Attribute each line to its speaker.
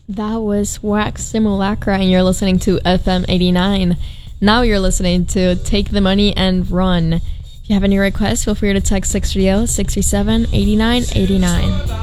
Speaker 1: That was Wax Simulacra, and you're listening to FM 89. Now you're listening to Take the Money and Run. If you have any requests, feel free to text 630-637-8989.